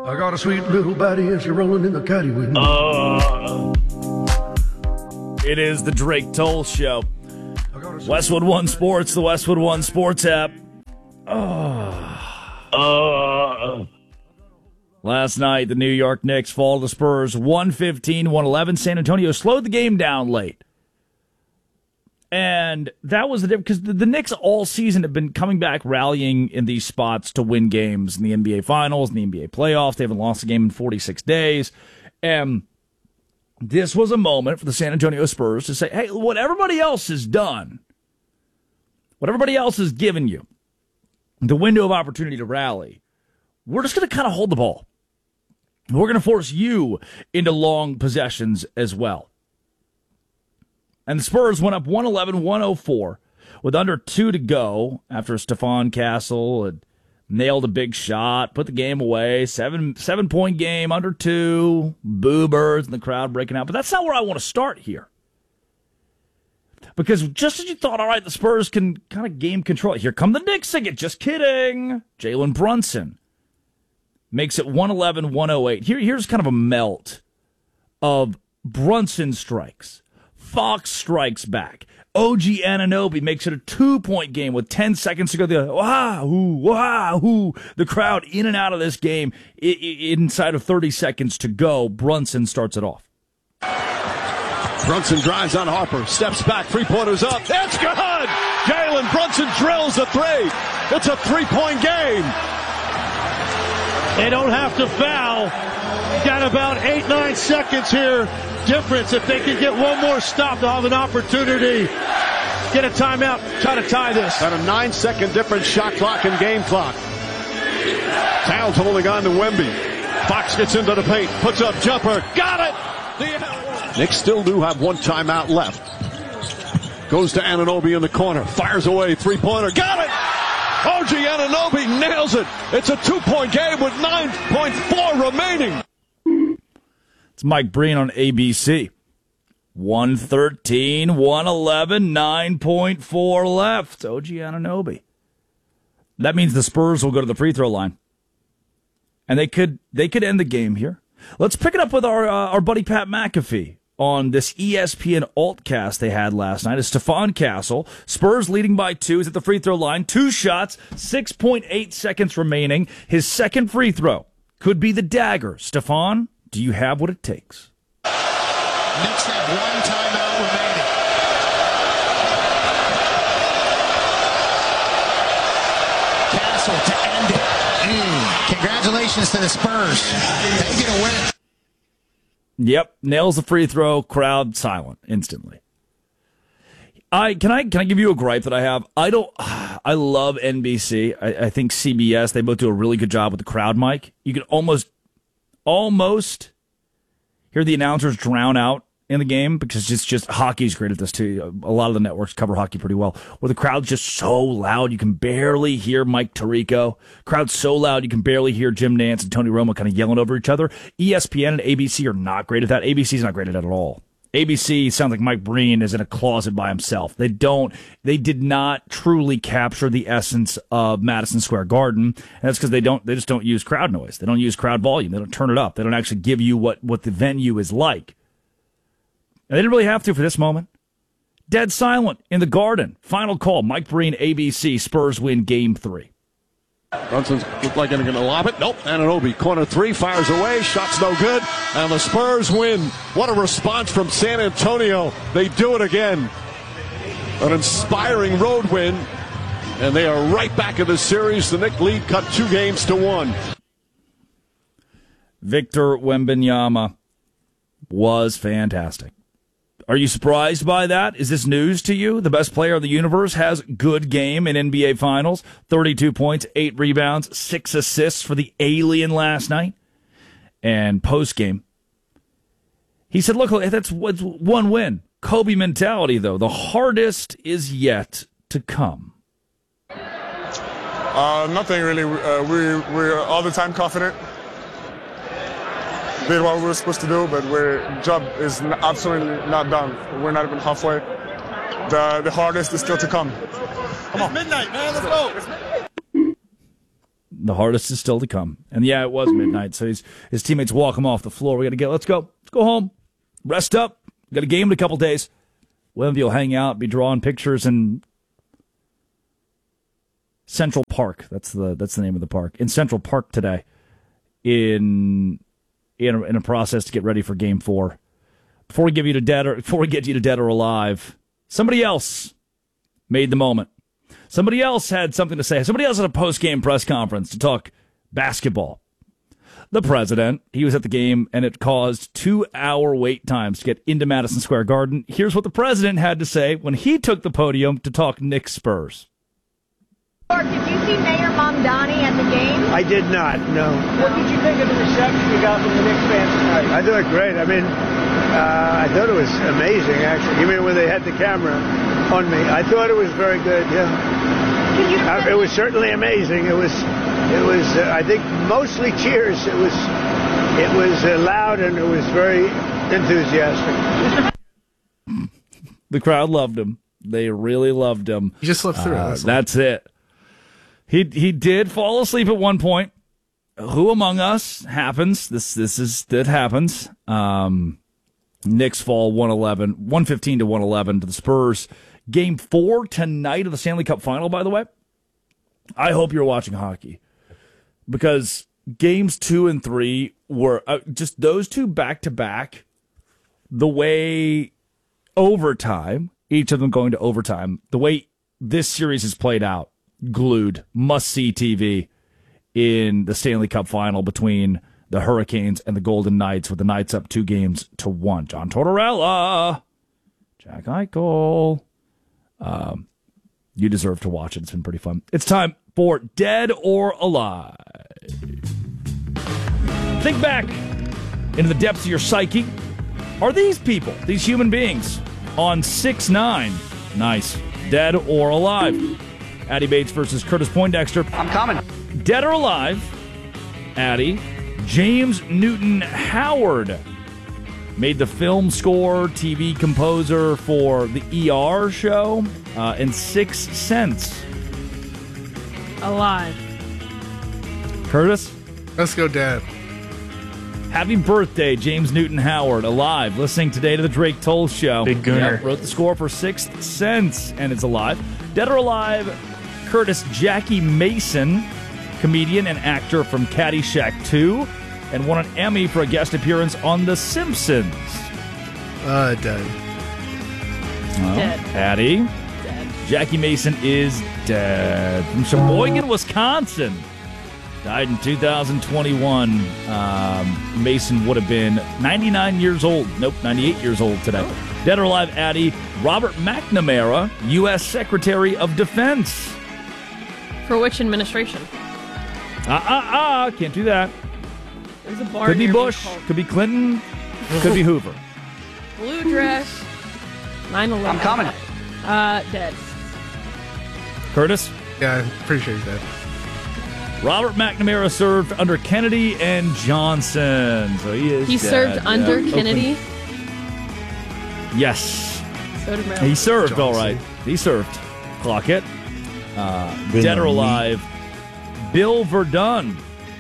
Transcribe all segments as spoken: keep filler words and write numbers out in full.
I got a sweet little baddie and she's rolling in the caddy with me. Uh, it is the Drake Toll Show. Westwood One Sports, the Westwood One Sports app. Oh. Uh, Last night, the New York Knicks fall to the Spurs one fifteen, one eleven. San Antonio slowed the game down late. And that was the difference, because the, the Knicks all season have been coming back rallying in these spots to win games in the N B A Finals, in the N B A playoffs. They haven't lost a game in forty-six days. And this was a moment for the San Antonio Spurs to say, hey, what everybody else has done, what everybody else has given you, the window of opportunity to rally, we're just going to kind of hold the ball. We're going to force you into long possessions as well. And the Spurs went up one eleven, one oh four with under two to go after Stephon Castle had nailed a big shot, put the game away. Seven, seven-point game, under two, boo birds and the crowd breaking out. But that's not where I want to start here. Because just as you thought, all right, the Spurs can kind of game control. Here come the Knicks again. Just kidding. Jalen Brunson makes it one eleven, one oh eight. Here, here's kind of a melt of Brunson strikes. Fox strikes back. O G Anunoby makes it a two-point game with ten seconds to go. The wow, wow, the crowd in and out of this game I- I- inside of thirty seconds to go. Brunson starts it off. Brunson drives on Harper, steps back, three-pointers up. It's good! Jalen Brunson drills the three. It's a three-point game. They don't have to foul. Got about eight, nine seconds here. Difference. If they can get one more stop, they'll have an opportunity. Get a timeout, try to tie this. Got a nine-second difference, shot clock and game clock. Towns holding on to Wemby. Fox gets into the paint, puts up jumper, got it! The Knicks still do have one timeout left. Goes to Anunoby in the corner, fires away, three-pointer, got it! O G Anunoby nails it. It's a two-point game with nine point four remaining. It's Mike Breen on A B C. one thirteen, one eleven, nine point four left. O G Anunoby. That means the Spurs will go to the free throw line. And they could they could end the game here. Let's pick it up with our uh, our buddy Pat McAfee on this E S P N Altcast they had last night. It's Stephon Castle. Spurs leading by two. He's at the free throw line. Two shots, six point eight seconds remaining. His second free throw could be the dagger. Stephon, do you have what it takes? Knicks have one timeout remaining. Castle to end it. Mm. Congratulations to the Spurs. They get a win. Yep, nails the free throw. Crowd silent instantly. I can I can I give you a gripe that I have? I don't. I love N B C. I, I think C B S. They both do a really good job with the crowd mic. You can almost. Almost hear the announcers drown out in the game because it's just hockey's great at this too. A lot of the networks cover hockey pretty well. Where the crowd's just so loud you can barely hear Mike Tirico. Crowd's so loud you can barely hear Jim Nantz and Tony Romo kind of yelling over each other. E S P N and A B C are not great at that. A B C's not great at that at all. A B C sounds like Mike Breen is in a closet by himself. They don't, they did not truly capture the essence of Madison Square Garden. And that's because they don't, they just don't use crowd noise. They don't use crowd volume. They don't turn it up. They don't actually give you what, what the venue is like. And they didn't really have to for this moment. Dead silent in the Garden. Final call. Mike Breen, A B C. Spurs win game three. Brunson's looked like they're going to lob it. Nope. Anunoby, corner three, fires away. Shot's no good. And the Spurs win. What a response from San Antonio. They do it again. An inspiring road win. And they are right back in the series. The Knicks lead cut two games to one. Victor Wembanyama was fantastic. Are you surprised by that? Is this news to you? The best player of the universe has good game in N B A Finals. thirty-two points, eight rebounds, six assists for the alien last night. And post-game, he said, look, that's one win. Kobe mentality, though. The hardest is yet to come. Uh, nothing really. Uh, we, we're all the time confident. Did what we were supposed to do, but our job is absolutely not done. We're not even halfway. The the hardest is still to come. Come on. It's midnight, man. Let's go. The hardest is still to come. And yeah, it was midnight, so his, his teammates walk him off the floor. We got to get, let's go. Let's go home. Rest up. Got a game in a couple days. Wemby will hang out, be drawing pictures in Central Park. That's the that's the name of the park. In Central Park today. In in a, in a process to get ready for game four. Before we give you to dead or before we get you to dead or alive, somebody else made the moment. Somebody else had something to say. Somebody else had a post-game press conference to talk basketball. The president, he was at the game, and it caused two-hour wait times to get into Madison Square Garden. Here's what the president had to say when he took the podium to talk Knicks Spurs. Did you see Mayor Mamdani at the game? I did not, no. What did you think of the reception you got from the Knicks fans tonight? I thought it was great. I mean, uh, I thought it was amazing, actually. You mean when they had the camera on me? I thought it was very good, yeah. Uh, it was certainly amazing. It was, it was. Uh, I think mostly cheers. It was, it was uh, loud and it was very enthusiastic. The crowd loved him. They really loved him. He just slept through uh, it. That's it. He he did fall asleep at one point. Who among us happens? This this is that happens. Um, Knicks fall one eleven, one fifteen to one eleven to the Spurs. Game four tonight of the Stanley Cup Final, by the way. I hope you're watching hockey because games two and three were uh, just those two back to back. The way overtime, each of them going to overtime, the way this series is played out, glued, must-see T V in the Stanley Cup Final between the Hurricanes and the Golden Knights, with the Knights up two games to one. John Tortorella, Jack Eichel. Um, you deserve to watch it. It's been pretty fun. It's time for Dead or Alive. Think back into the depths of your psyche. Are these people, these human beings, on six nine? Nice. Dead or alive? Addy Bates versus Curtis Poindexter. I'm coming. Dead or alive? Addy. James Newton Howard made the film score, T V composer for the E R show, uh, and Sixth Sense. Alive. Curtis? Let's go, Dad. Happy birthday, James Newton Howard. Alive. Listening today to the Drake Toll Show. Big gooner. Yep, wrote the score for Sixth Sense, and it's alive. Dead or alive? Curtis Jackie Mason, comedian and actor from Caddyshack two, and won an Emmy for a guest appearance on The Simpsons. Uh, dead. Well, Dead. Addy. Dead. Jackie Mason is dead. From Sheboygan, Wisconsin. Died in two thousand twenty-one. Um, Mason would have been ninety-nine years old. Nope, ninety-eight years old today. Oh. Dead or alive, Addy. Robert McNamara, U S Secretary of Defense. For which administration? Ah, ah, ah. Can't do that. There's a bar Could be near me Bush. called Could be Clinton. Could be Hoover. Blue dress. nine eleven. I'm coming. Uh, dead. Curtis? Yeah, I'm pretty sure he's dead. Robert McNamara served under Kennedy and Johnson. So he is He dead. served under Yeah. Kennedy. Oakland. Yes. So did Marilyn. He served, Johnson. all right. He served. Clock it. Uh, dead or alive, Bill Verdun.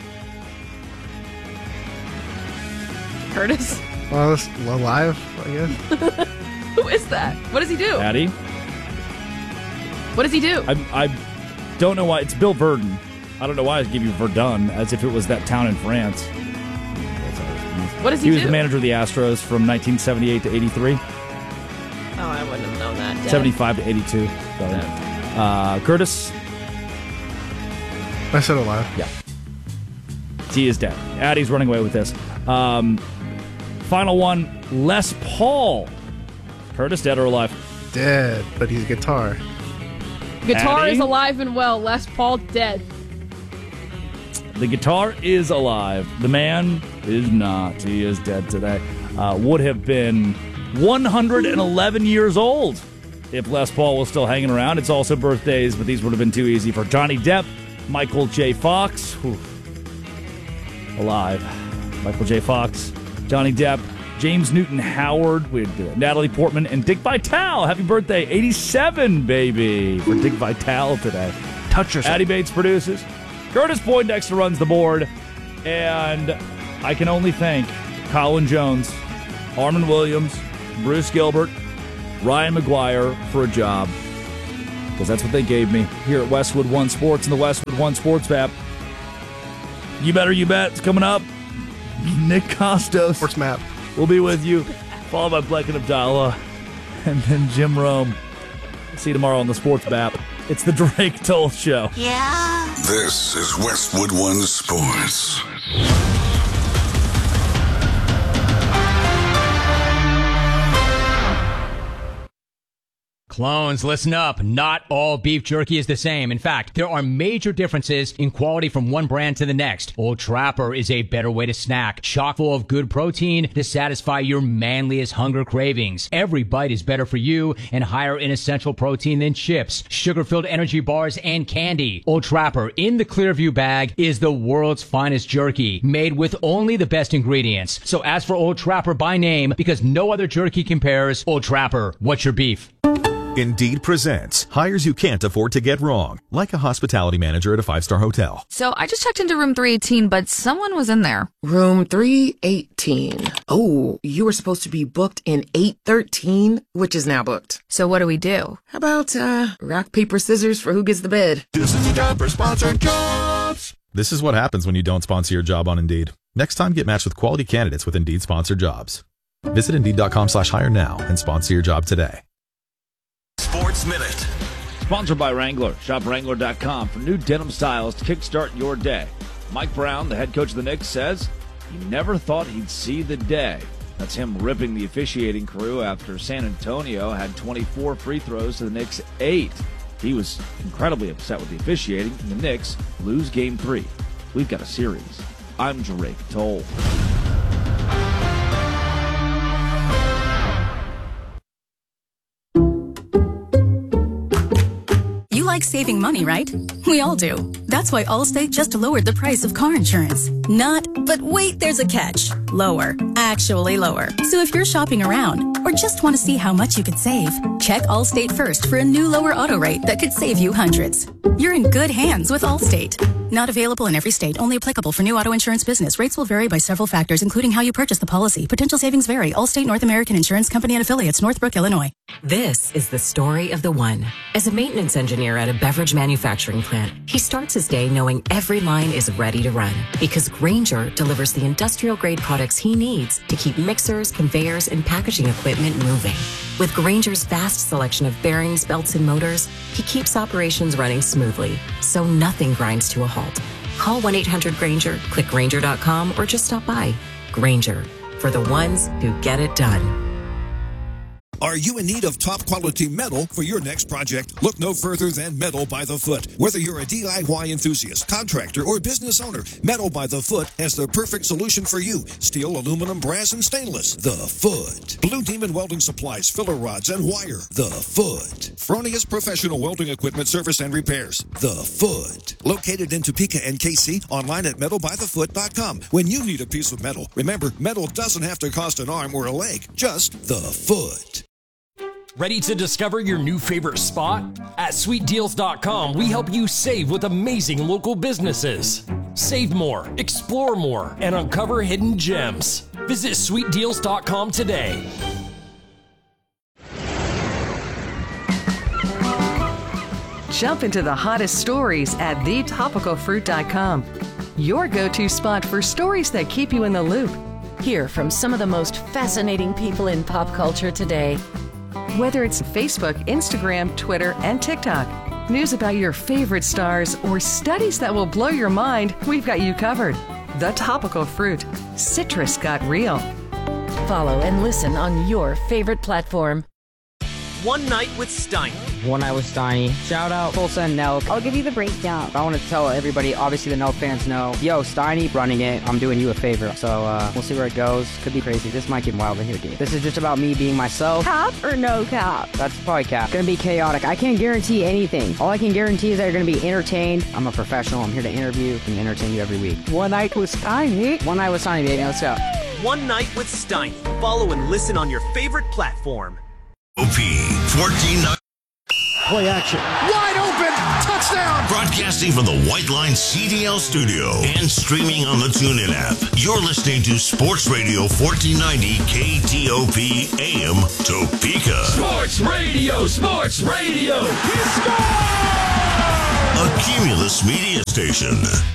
Curtis. Well, that's alive, I guess. Who is that? What does he do? Addy. What does he do? I, I don't know why. It's Bill Verdun. I don't know why I give you Verdun as if it was that town in France. What does he, He was do? the manager of the Astros from nineteen seventy-eight to eighty-three. Oh, I wouldn't have known that. Dead. seventy-five to eighty-two. Sorry. Uh, Curtis. I said alive. Yeah. He is dead. Addy's running away with this. Um, final one, Les Paul. Curtis, dead or alive? Dead, but he's a guitar. Guitar Addy? is alive and well. Les Paul dead. The guitar is alive. The man is not. He is dead today. Uh, would have been one hundred eleven years old if Les Paul was still hanging around. It's also birthdays, but these would have been too easy for Johnny Depp, Michael J. Fox. Whew. Alive. Michael J. Fox, Johnny Depp, James Newton Howard, with uh, Natalie Portman, and Dick Vitale. Happy birthday. eighty-seven, baby, for Dick Vitale today. Touch yourself. Addy Bates produces. Curtis Poindexter runs the board, and I can only thank Colin Jones, Harmon Williams, Bruce Gilbert, Ryan McGuire for a job, because that's what they gave me here at Westwood One Sports and the Westwood One Sports app. You better, you bet. It's coming up. Nick Costos. Sports Map. We'll be with you, followed by Bleck and Abdallah, and then Jim Rome. See you tomorrow on the Sports Map. It's the Drake Toll Show. Yeah. This is Westwood One Sports. Clones, listen up. Not all beef jerky is the same. In fact, there are major differences in quality from one brand to the next. Old Trapper is a better way to snack, chock full of good protein to satisfy your manliest hunger cravings. Every bite is better for you and higher in essential protein than chips, sugar-filled energy bars, and candy. Old Trapper in the Clearview bag is the world's finest jerky, made with only the best ingredients. So ask for Old Trapper by name because no other jerky compares. Old Trapper, what's your beef? Indeed presents hires you can't afford to get wrong, like a hospitality manager at a five-star hotel. So I just checked into room three eighteen, but someone was in there. Room three eighteen. Oh, you were supposed to be booked in eight thirteen, which is now booked. So what do we do? How about, uh, rock, paper, scissors for who gets the bed? This is the time for sponsored jobs. This is what happens when you don't sponsor your job on Indeed. Next time, get matched with quality candidates with Indeed sponsored jobs. Visit Indeed.com slash hire now and sponsor your job today. Sports Minute. Sponsored by Wrangler. Shop Wrangler dot com for new denim styles to kickstart your day. Mike Brown, the head coach of the Knicks, says he never thought he'd see the day. That's him ripping the officiating crew after San Antonio had twenty-four free throws to the Knicks' eight. He was incredibly upset with the officiating, and the Knicks lose game three. We've got a series. I'm Drake Toll. You like saving money, right? We all do. That's why Allstate just lowered the price of car insurance. Not, but wait, there's a catch. Lower. Actually lower. So if you're shopping around or just want to see how much you could save, check Allstate first for a new lower auto rate that could save you hundreds. You're in good hands with Allstate. Not available in every state. Only applicable for new auto insurance business. Rates will vary by several factors, including how you purchase the policy. Potential savings vary. Allstate North American Insurance Company and Affiliates, Northbrook, Illinois. This is the story of the one. As a maintenance engineer at a beverage manufacturing plant, he starts his day knowing every line is ready to run because Grainger delivers the industrial-grade products he needs to keep mixers, conveyors, and packaging equipment moving. With Grainger's vast selection of bearings, belts, and motors, he keeps operations running smoothly, so nothing grinds to a halt. Call one eight hundred Grainger, click Grainger dot com, or just stop by. Grainger, for the ones who get it done. Are you in need of top-quality metal for your next project? Look no further than Metal by the Foot. Whether you're a D I Y enthusiast, contractor, or business owner, Metal by the Foot has the perfect solution for you. Steel, aluminum, brass, and stainless. The Foot. Blue Demon Welding Supplies, filler rods, and wire. The Foot. Fronius Professional Welding Equipment Service and Repairs. The Foot. Located in Topeka and K C, online at metal by the foot dot com. When you need a piece of metal, remember, metal doesn't have to cost an arm or a leg, just the foot. Ready to discover your new favorite spot? At sweet deals dot com, we help you save with amazing local businesses. Save more, explore more, and uncover hidden gems. Visit sweet deals dot com today. Jump into the hottest stories at the topical fruit dot com. Your go-to spot for stories that keep you in the loop. Hear from some of the most fascinating people in pop culture today. Whether it's Facebook, Instagram, Twitter, and TikTok, news about your favorite stars, or studies that will blow your mind, we've got you covered. The Topical Fruit. Citrus got real. Follow and listen on your favorite platform. One Night with Steiny. One Night with Steiny. Shout out Tulsa and Nelk. I'll give you the breakdown. I want to tell everybody, obviously the Nelk fans know, yo, Steiny running it. I'm doing you a favor. So uh, we'll see where it goes. Could be crazy. This might get wild in here, dude. This is just about me being myself. Cap or no cap? That's probably cap. Gonna be chaotic. I can't guarantee anything. All I can guarantee is that you're gonna be entertained. I'm a professional. I'm here to interview and entertain you every week. One Night with Steiny. One Night with Steiny, baby. Let's go. One Night with Steiny. Follow and listen on your favorite platform. O P fourteen. play action. Wide open, touchdown! Broadcasting from the White Line C D L studio and streaming on the TuneIn app. You're listening to Sports Radio fourteen ninety K T O P A M Topeka. Sports Radio, Sports Radio. He scores! A Cumulus Media Station.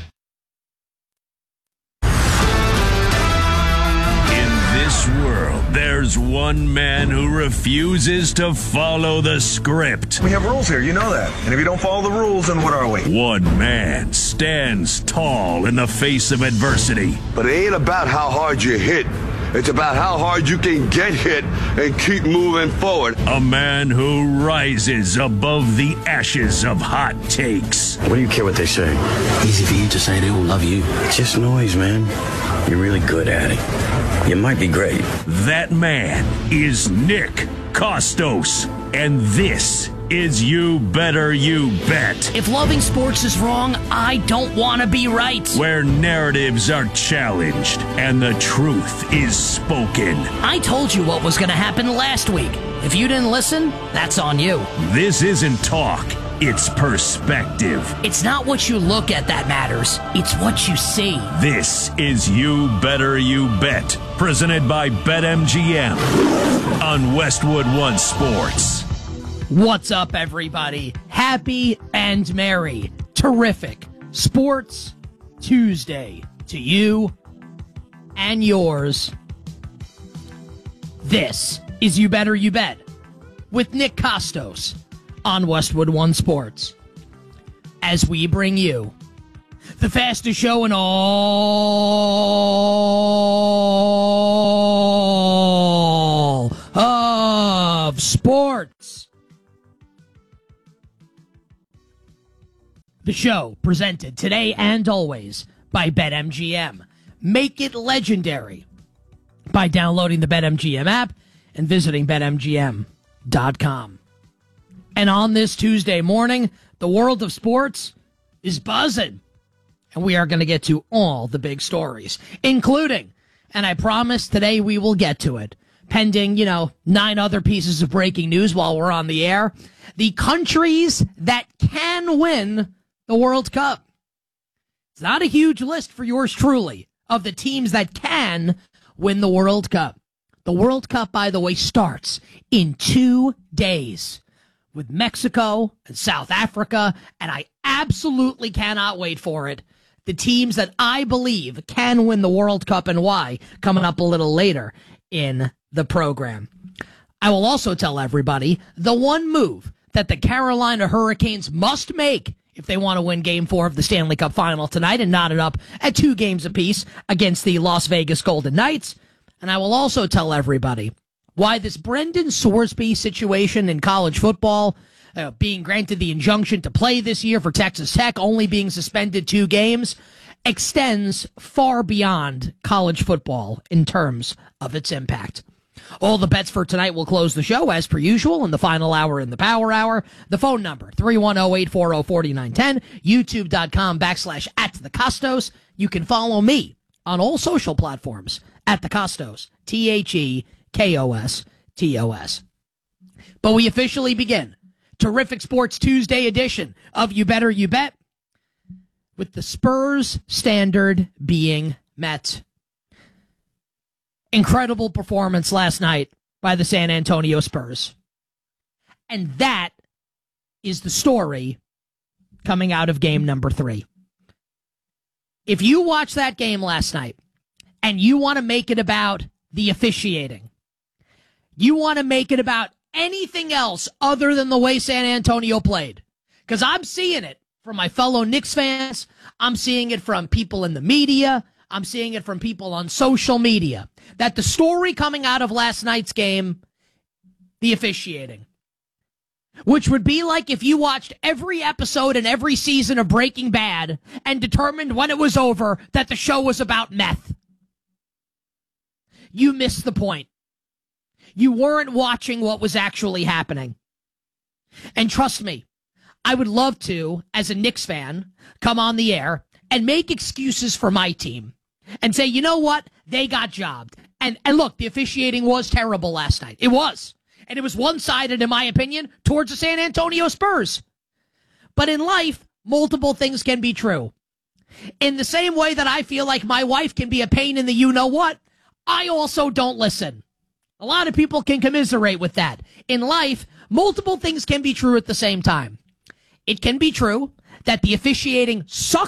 This world, there's one man who refuses to follow the script. We have rules here, you know that. And if you don't follow the rules, then what are we? One man stands tall in the face of adversity. But it ain't about how hard you hit. It's about how hard you can get hit and keep moving forward. A man who rises above the ashes of hot takes. What do you care what they say? Easy for you to say they will love you. It's just noise, man. You're really good at it. You might be great. That man is Nick Kostos. And this is You Better You Bet. If loving sports is wrong, I don't want to be right. Where narratives are challenged and the truth is spoken. I told you what was going to happen last week. If you didn't listen, that's on you. This isn't talk. It's perspective. It's not what you look at that matters. It's what you see. This is You Better You Bet, presented by BetMGM on Westwood One Sports. What's up, everybody? Happy and merry, terrific Sports Tuesday to you and yours. This is You Better You Bet with Nick Kostos on Westwood One Sports, as we bring you the fastest show in all of sports. The show presented today and always by BetMGM. Make it legendary by downloading the BetMGM app and visiting Bet M G M dot com. And on this Tuesday morning, the world of sports is buzzing. And we are going to get to all the big stories, including, and I promise today we will get to it, pending, you know, nine other pieces of breaking news while we're on the air, the countries that can win the World Cup. It's not a huge list for yours truly of the teams that can win the World Cup. The World Cup, by the way, starts in two days. With Mexico and South Africa, and I absolutely cannot wait for it. The teams that I believe can win the World Cup and why, coming up a little later in the program. I will also tell everybody the one move that the Carolina Hurricanes must make if they want to win Game four of the Stanley Cup Final tonight and knot it up at two games apiece against the Las Vegas Golden Knights. And I will also tell everybody why this Brendan Sorsby situation in college football, uh, being granted the injunction to play this year for Texas Tech, only being suspended two games, extends far beyond college football in terms of its impact. All the bets for tonight will close the show, as per usual, in the final hour in the Power Hour. The phone number, three one zero, eight four zero, four nine one zero, youtube.com backslash at the Kostos. You can follow me on all social platforms at the Kostos, T H E K O S T O S. But we officially begin terrific Sports Tuesday edition of You Better You Bet with the Spurs standard being met. Incredible performance last night by the San Antonio Spurs. And that is the story coming out of game number three. If you watched that game last night and you want to make it about the officiating, you want to make it about anything else other than the way San Antonio played, because I'm seeing it from my fellow Knicks fans, I'm seeing it from people in the media, I'm seeing it from people on social media, that the story coming out of last night's game, the officiating, which would be like if you watched every episode and every season of Breaking Bad and determined when it was over that the show was about meth. You missed the point. You weren't watching what was actually happening. And trust me, I would love to, as a Knicks fan, come on the air and make excuses for my team and say, you know what? They got jobbed. And and look, the officiating was terrible last night. It was. And it was one-sided, in my opinion, towards the San Antonio Spurs. But in life, multiple things can be true. In the same way that I feel like my wife can be a pain in the you-know-what, I also don't listen. A lot of people can commiserate with that. In life, multiple things can be true at the same time. It can be true that the officiating sucks